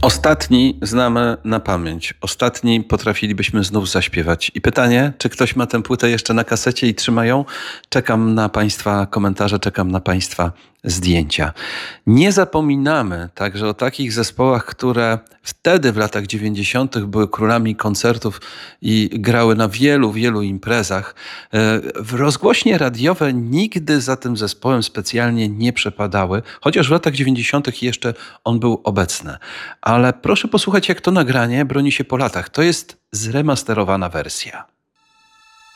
Ostatni znamy na pamięć. Ostatni potrafilibyśmy znów zaśpiewać. I pytanie, czy ktoś ma tę płytę jeszcze na kasecie i trzyma ją? Czekam na Państwa komentarze, czekam na Państwa zdjęcia. Nie zapominamy także o takich zespołach, które wtedy w latach 90. były królami koncertów i grały na wielu, wielu imprezach. W rozgłośnie radiowe nigdy za tym zespołem specjalnie nie przepadały, chociaż w latach 90. jeszcze on był obecny. Ale proszę posłuchać, jak to nagranie broni się po latach. To jest zremasterowana wersja.